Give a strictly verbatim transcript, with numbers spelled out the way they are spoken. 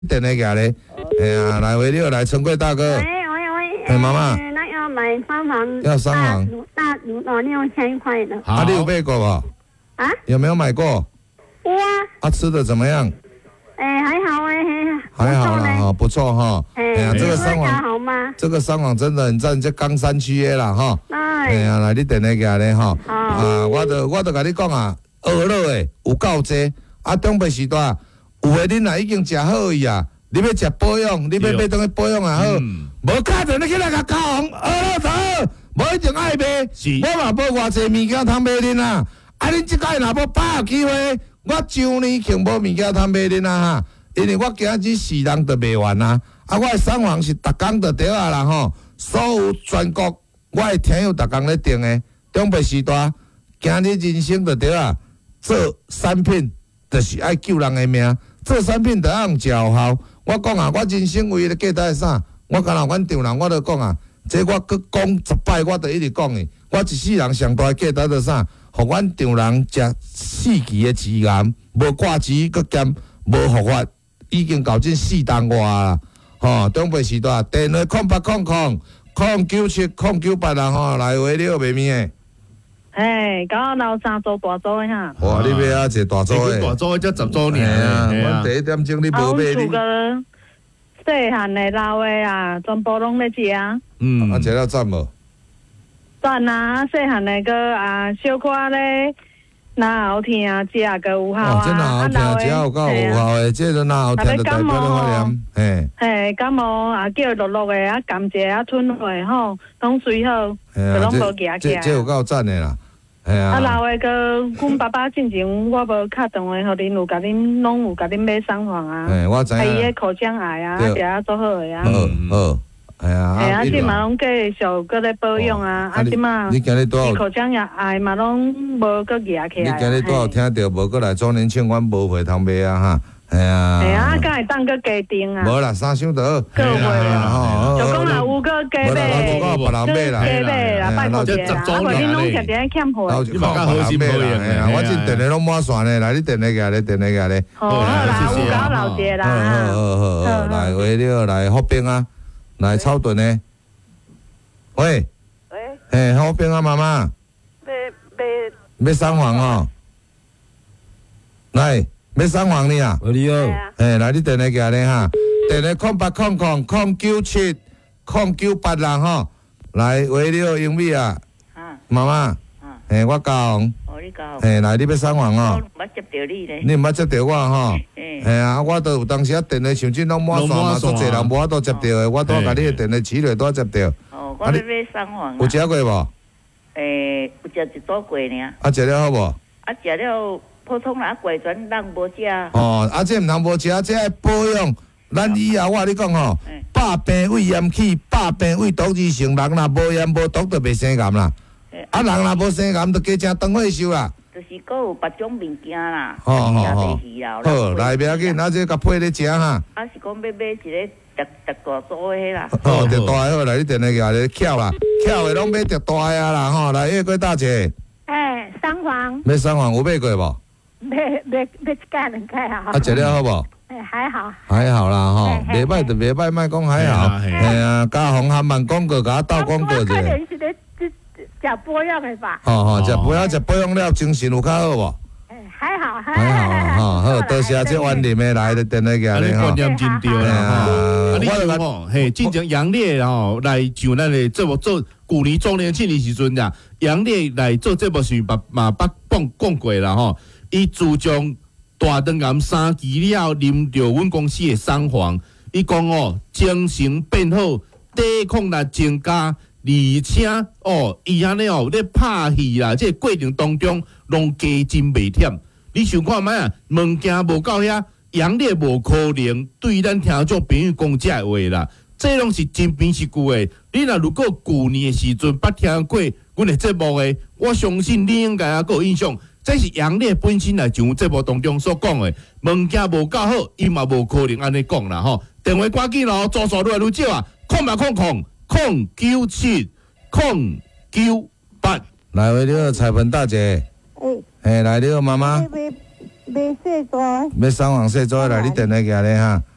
电话过来，哎呀，来维六来陈贵大哥。 喂喂喂， 哎，妈妈， 那要买三房， 要三房， 大大大六千块的。 啊，你有买过吧？ 啊？ 有没有买过？ 有啊。 啊，吃的怎么样？ 哎，还好哎， 还好啦，哈，不错哈。哎呀，这个三网好吗？ 这个三网真的很赞，这冈山区的啦哈。哎呀，来你电话过来哈。啊，我都我都甲你讲啊，学乐的有够济，啊，中北时代有的恁也已经食好伊啊，你要食保养，你要买东西保养也好，无卡着你起来甲教红学乐就好，无一定爱买，我嘛无偌济物件通买恁啊。啊，恁即摆若要把握机会，我上年庆无物件通买恁啊哈，因为我今日四人都卖完啊。啊，我的三房是逐工就对啊啦吼，所有全国我的听友逐工咧订的，中北时代，今日人生就对啊，做产品就是爱救人的命，做产品就要用有效。我讲啊，我人生唯一的价值是啥？我敢若阮丈人，我都讲啊，这我搁讲十摆，我都一直讲的。我一世人上大的价值是啥？互阮丈人食四期的饲盐，无挂齿，搁兼无复发，已经到这四档外啦。吼，中北时代电话空八空空空九七空九八啦吼，来回了卖面的。 哎，甲我老三做大组的哈。 哇，你要啊一个大组的。 大组的才十周年啊！ 阮第一点钟你无买你。 细汉的、老的啊，全部拢咧食。 嗯。啊，食了赞无？ 赞啊！细汉的个啊，小可咧，哪好听啊，食个有效啊。 哦，真哪好听，食有够有效的，这都哪好听就代表了发炎。嘿。 嘿，感冒啊，叫落落的啊，甘蔗啊，吞血吼，拢水好，就拢无夹起来。 这有够赞的啦。哎呀。 啊，老的个，阮爸爸进前我无敲电话，互恁有甲恁拢有甲恁买三房啊。 哎，我知影。 啊，伊个口腔癌啊，食啊做好的啊。 好好。哎呀， 哎啊，即嘛拢继续搁咧保养啊，啊即嘛， 你今日多少？ 口腔癌嘛拢无搁夹起来。 你今日多少听到无？过来周年庆，阮无会通买啊哈。哎呀。 哎呀，敢会当搁加订啊？ 无啦，三箱就好。 各位啊， 吼， 就讲若有搁加买， 加买啦，拜托者啦，啊，无恁拢常常欠货。 你嘛较好心买啦，我这电话拢满线咧，来你电话过来，电话过来。 好啦，有搞老者啦。 好好好好，来为了来福兵啊，来超顿呢。喂， 喂， 嘿，好边啊，妈妈， 买买要三房哦，来，要三房你啊， 你好， 嘿，来你电话过来哈，电话空八空空空九七空九八啦吼，来为了英语啊，妈妈，嘿，我教， 哦你教， 嘿，来你要三房哦， 我接到你咧， 你毋捌接到我吼，嘿啊，我都有当时啊电话像真拢满线嘛，足侪人无法度接到的，我都甲你的电话起来都接到。 我要买三房。 有食过无？ 诶，有食一组过呢。 啊，食了好无？ 啊，食了普通啦，怪全人无食。 哦，啊，这毋通无食，这爱保养。咱以后我甲你讲吼，百病胃炎起，百病胃毒之成，人若无炎无毒，就袂生癌啦。啊，人若无生癌，就加食长岁寿啦。 就是佫有别种物件啦。 哦哦哦。好，来袂要紧，啊，这甲配咧食哈。 啊，是讲要买一个。特特大组的迄啦， 哦，特大的好，来你电话过来巧啦，巧的拢买特大的啦吼，来月桂大姐。 哎，三房。 买三房有买过无？ 买买买一盖两盖啊。 啊，食了好无？ 哎，还好。 还好啦吼，袂歹就袂歹，莫讲还好。哎呀，嘉宏还蛮广告，甲我斗广告者。 可能是咧食保养的吧。 吼吼，食保养食保养了，精神有较好无？ 还好，还好，好，好，多谢这万林的来的电话过来哈。观念真对啦哈。啊，你像吼，嘿，进前杨烈吼来上咱的节目做旧年周年庆的时阵呀，杨烈来做节目时嘛嘛捌讲讲过啦吼。伊自从大肠癌三期了，啉着阮公司的三黄，伊讲哦，精神变好，抵抗力增加。而且哦，伊安尼哦咧拍戏啦，这过程当中拢加真袂忝。你想看觅啊？物件无够遐，杨烈无可能对咱听众朋友讲这话啦。这拢是真凭实据的。你若如果旧年的时阵捌听过阮的节目的，我相信你应该也有印象。这是杨烈本身来上节目当中所讲的，物件无够好，伊嘛无可能安尼讲啦吼。电话赶紧咯，组数愈来愈少啊，空嘛空空空九七空九八。 来，为了彩盆大姐。 哎。 嘿，来，你好妈妈。 买买买细纸。 买三房细纸来，你电话过来哈。